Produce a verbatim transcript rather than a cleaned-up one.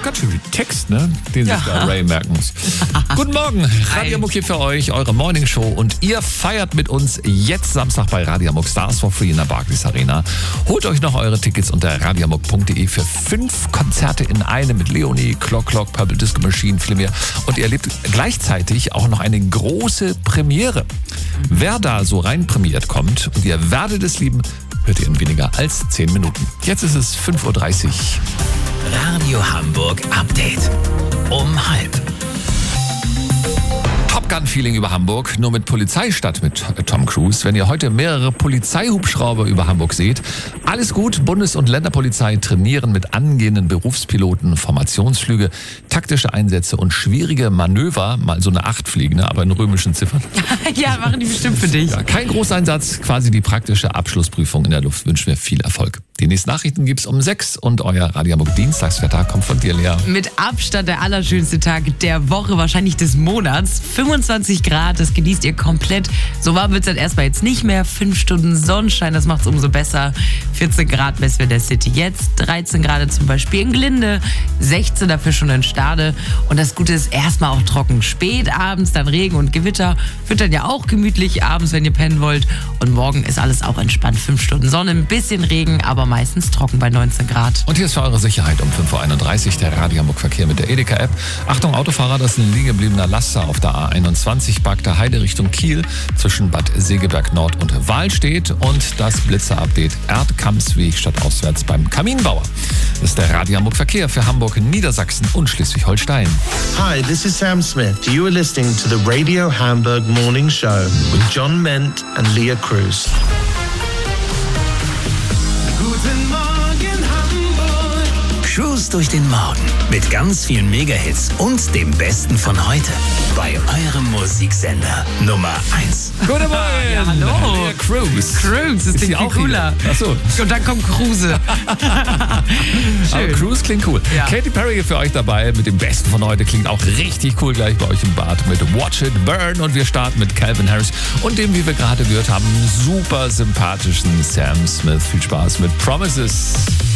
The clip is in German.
ganz schön viel Text, ne? Den Ja. sich da Ray merken muss. Guten Morgen, Radio Muck hier für euch, eure Morning Show. Und ihr feiert mit uns jetzt Samstag bei Radio Muck Stars for Free in der Barclays Arena. Holt euch noch eure Tickets unter radiomuck punkt de für fünf Konzerte in einem mit Leonie, Clock Clock, Purple Disco Machine, Flimmer. Und ihr erlebt gleichzeitig auch noch eine große Premiere. Wer da so rein premiert kommt und ihr werdet es lieben, hört ihr in weniger als zehn Minuten. Jetzt ist es fünf Uhr dreißig. Radio Hamburg Update. Um halb. Top Gun-Feeling über Hamburg, nur mit Polizeistadt mit Tom Cruise. Wenn ihr heute mehrere Polizeihubschrauber über Hamburg seht, alles gut. Bundes- und Länderpolizei trainieren mit angehenden Berufspiloten Formationsflüge, taktische Einsätze und schwierige Manöver. Mal so eine acht fliegen, ne? Aber in römischen Ziffern. Ja, machen die bestimmt für dich. Ja, kein Großeinsatz, quasi die praktische Abschlussprüfung in der Luft. Wünschen wir viel Erfolg. Die nächsten Nachrichten gibt's um sechs und euer Radio Hamburg Dienstagswetter kommt von dir, Lea. Mit Abstand der allerschönste Tag der Woche, wahrscheinlich des Monats. fünfundzwanzig Grad, das genießt ihr komplett. So warm wird's dann erstmal jetzt nicht mehr. Fünf Stunden Sonnenschein, das macht's umso besser. vierzehn Grad Westwärts der City jetzt, dreizehn Grad zum Beispiel in Glinde, sechzehn dafür schon in Stade. Und das Gute ist erstmal auch trocken. Spät abends dann Regen und Gewitter. Wird dann ja auch gemütlich abends, wenn ihr pennen wollt. Und morgen ist alles auch entspannt. Fünf Stunden Sonne, ein bisschen Regen, aber meistens trocken bei neunzehn Grad. Und hier ist für eure Sicherheit um fünf Uhr einunddreißig der Radio Hamburg Verkehr mit der Edeka-App. Achtung Autofahrer, das ist ein liegen gebliebener Laster auf der A einundzwanzig, Bagda Heide Richtung Kiel zwischen Bad Segeberg Nord und Wahl steht. Und das Blitzer-Update Erdkampsweg stadtauswärts beim Kaminbauer. Das ist der Radio Hamburg Verkehr für Hamburg, Niedersachsen und Schleswig-Holstein. Hi, this is Sam Smith. You are listening to the Radio Hamburg Morning Show with John Ment and Leah Cruz. Guten Morgen Hamburg. Cruise durch den Morgen mit ganz vielen Megahits und dem Besten von heute. Bei eurem Musiksender Nummer eins. Guten Morgen! Ja, hallo. Lea Cruz. Cruise, das Ist klingt die viel auch hier? cooler. Achso. Und dann kommt Kruse. Aber Cruise klingt cool. Ja. Katy Perry hier für euch dabei mit dem Besten von heute. Klingt auch richtig cool gleich bei euch im Bad mit Watch It Burn. Und wir starten mit Calvin Harris und dem, wie wir gerade gehört haben, super sympathischen Sam Smith. Viel Spaß mit Promises.